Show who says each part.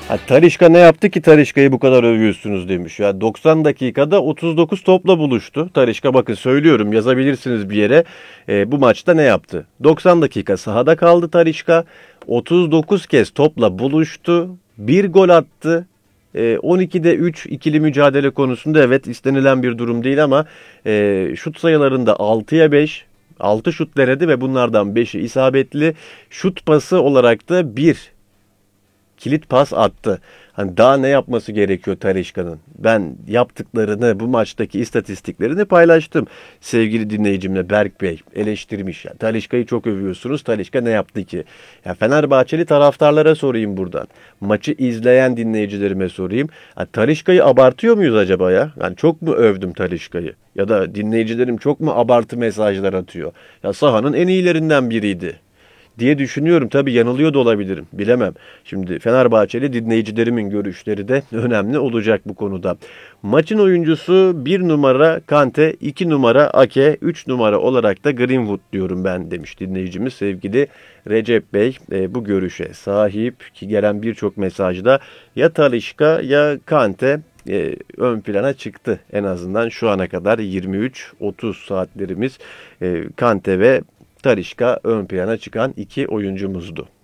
Speaker 1: Ha, Talisca ne yaptı ki Talisca'yı bu kadar övüyorsunuz demiş. Ya 90 dakikada 39 topla buluştu. Talisca bakın söylüyorum yazabilirsiniz bir yere. Bu maçta ne yaptı? 90 dakika sahada kaldı Talisca. 39 kez topla buluştu. Bir gol attı. 12'de 3 ikili mücadele konusunda evet istenilen bir durum değil ama şut sayılarında 6'ya 5, 6 şut denedi ve bunlardan 5'i isabetli. Şut pası olarak da bir kilit pas attı. Hani daha ne yapması gerekiyor Talisca'nın? Ben yaptıklarını, bu maçtaki istatistiklerini paylaştım. Sevgili dinleyicimle Berk Bey eleştirmiş. Yani Talisca'yı çok övüyorsunuz. Talisca ne yaptı ki? Ya Fenerbahçeli taraftarlara sorayım buradan. Maçı izleyen dinleyicilerime sorayım. Ya Talisca'yı abartıyor muyuz acaba ya? Yani çok mu övdüm Talisca'yı? Ya da dinleyicilerim çok mu abartı mesajlar atıyor? Ya sahanın en iyilerinden biriydi diye düşünüyorum. Tabii yanılıyor da olabilirim. Bilemem. Şimdi Fenerbahçeli dinleyicilerimin görüşleri de önemli olacak bu konuda. Maçın oyuncusu 1 numara Kante, 2 numara Ake, 3 numara olarak da Greenwood diyorum ben demiş dinleyicimiz sevgili Recep Bey. Bu görüşe sahip ki gelen birçok mesajda ya Talisca ya Kante ön plana çıktı. En azından şu ana kadar 23-30 saatlerimiz Kante ve Talisca ön plana çıkan iki oyuncumuzdu.